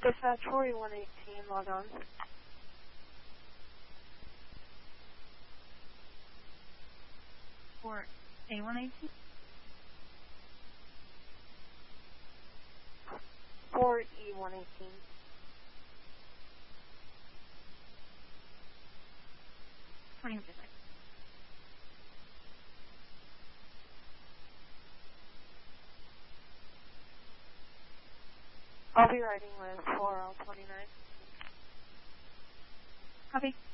Dispatch 4118, log on. For A118? 4E118. I'll be riding with 4L29. Copy.